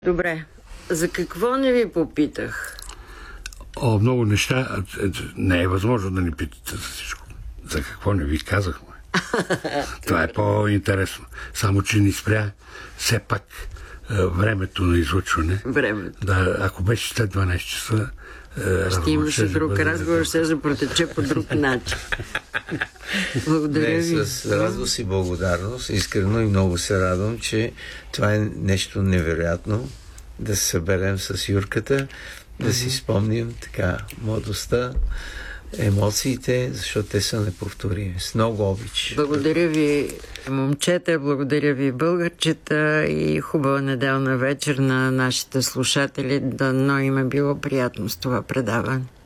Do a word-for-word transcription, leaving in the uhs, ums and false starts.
Добре. За какво не ви попитах? О, много неща. Не е възможно да ни питате за всичко. За какво не ви казахме? Това е по-интересно. Само, че ни спря все пак времето на излъчване. Времето. Да, ако беше след дванайсет часа, ще имаше друг разговор, ще да протече по друг начин. Благодаря Не, ви. с радост и благодарност. Искрено и много се радвам, че това е нещо невероятно. Да се съберем с Юрката, да mm-hmm. си спомним така младостта, емоциите, защото те са неповторими. С много обич. Благодаря ви, момчета, благодаря ви, българчета, и хубава неделна вечер на нашите слушатели. Дано им е било приятно с това предаване.